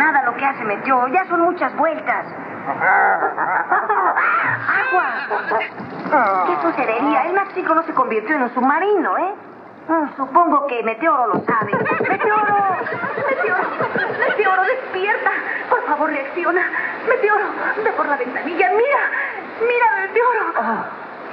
nada lo que hace Meteoro. Ya son muchas vueltas. ¡Agua! ¿Qué sucedería? El Máxico no se convirtió en un submarino, ¿eh? Supongo que Meteoro lo sabe. ¡Meteoro! ¡Meteoro, despierta! Por favor, reacciona. Meteoro, ve por la ventanilla. ¡Mira, Meteoro!